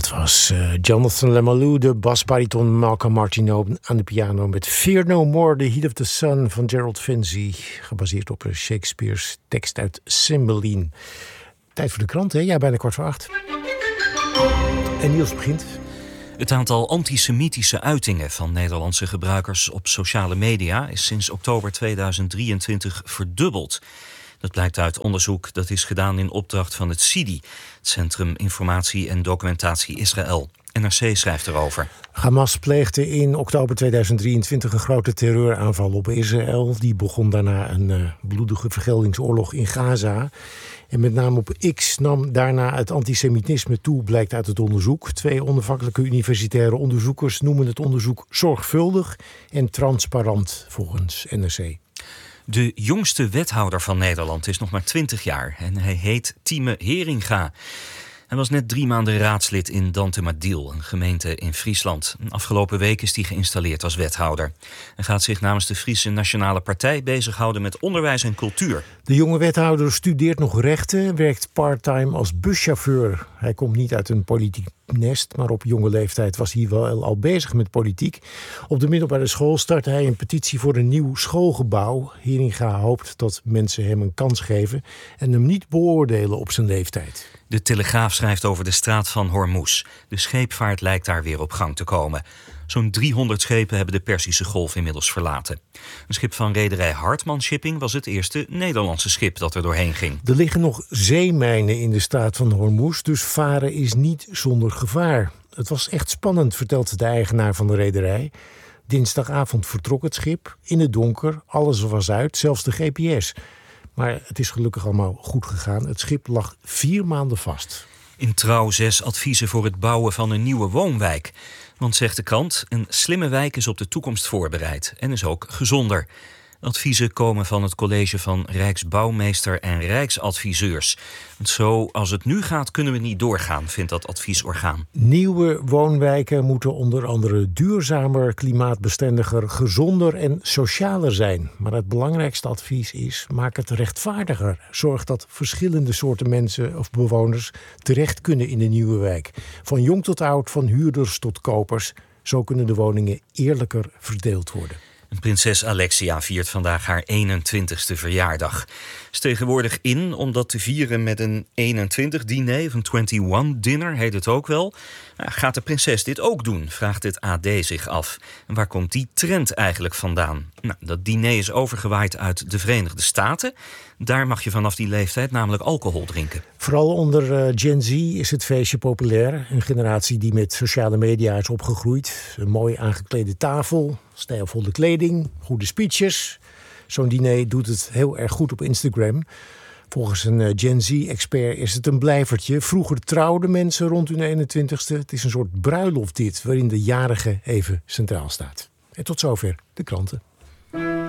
Dat was Jonathan Lamalou, de basbariton Malcolm Martineau aan de piano met Fear No More, The Heat of the Sun van Gerald Finzi, gebaseerd op Shakespeare's tekst uit Cymbeline. Tijd voor de krant, hè? Ja, bijna 7:15. En Niels begint. Het aantal antisemitische uitingen van Nederlandse gebruikers op sociale media is sinds oktober 2023 verdubbeld. Dat blijkt uit onderzoek dat is gedaan in opdracht van het CIDI, het Centrum Informatie en Documentatie Israël. NRC schrijft erover. Hamas pleegde in oktober 2023 een grote terreuraanval op Israël. Die begon daarna een bloedige vergeldingsoorlog in Gaza. En met name op X nam daarna het antisemitisme toe, blijkt uit het onderzoek. 2 onafhankelijke universitaire onderzoekers noemen het onderzoek zorgvuldig en transparant, volgens NRC. De jongste wethouder van Nederland is nog maar 20 jaar en hij heet Tieme Heringa. Hij was net 3 maanden raadslid in Dantemadiel, een gemeente in Friesland. Afgelopen week is hij geïnstalleerd als wethouder. Hij gaat zich namens de Friese Nationale Partij bezighouden met onderwijs en cultuur. De jonge wethouder studeert nog rechten, werkt parttime als buschauffeur. Hij komt niet uit een politiek nest, maar op jonge leeftijd was hij wel al bezig met politiek. Op de middelbare school startte hij een petitie voor een nieuw schoolgebouw. Heringa hoopt dat mensen hem een kans geven en hem niet beoordelen op zijn leeftijd. De Telegraaf schrijft over de straat van Hormuz. De scheepvaart lijkt daar weer op gang te komen. Zo'n 300 schepen hebben de Perzische Golf inmiddels verlaten. Een schip van rederij Hartman Shipping was het eerste Nederlandse schip dat er doorheen ging. Er liggen nog zeemijnen in de straat van Hormuz, dus varen is niet zonder gevaar. Het was echt spannend, vertelt de eigenaar van de rederij. Dinsdagavond vertrok het schip, in het donker, alles was uit, zelfs de GPS. Maar het is gelukkig allemaal goed gegaan. Het schip lag 4 maanden vast. In Trouw 6 adviezen voor het bouwen van een nieuwe woonwijk. Want, zegt de krant, een slimme wijk is op de toekomst voorbereid en is ook gezonder. Adviezen komen van het college van Rijksbouwmeester en Rijksadviseurs. Want zo als het nu gaat kunnen we niet doorgaan, vindt dat adviesorgaan. Nieuwe woonwijken moeten onder andere duurzamer, klimaatbestendiger, gezonder en socialer zijn. Maar het belangrijkste advies is, maak het rechtvaardiger. Zorg dat verschillende soorten mensen of bewoners terecht kunnen in de nieuwe wijk. Van jong tot oud, van huurders tot kopers. Zo kunnen de woningen eerlijker verdeeld worden. Prinses Alexia viert vandaag haar 21ste verjaardag. Is tegenwoordig in om dat te vieren met een 21-diner, of een 21-dinner heet het ook wel. Gaat de prinses dit ook doen, vraagt het AD zich af. En waar komt die trend eigenlijk vandaan? Dat diner is overgewaaid uit de Verenigde Staten. Daar mag je vanaf die leeftijd namelijk alcohol drinken. Vooral onder Gen Z is het feestje populair. Een generatie die met sociale media is opgegroeid. Een mooi aangeklede tafel, stijlvolle kleding, goede speeches. Zo'n diner doet het heel erg goed op Instagram. Volgens een Gen Z-expert is het een blijvertje. Vroeger trouwden mensen rond hun 21ste. Het is een soort bruiloft dit, waarin de jarige even centraal staat. En tot zover de kranten.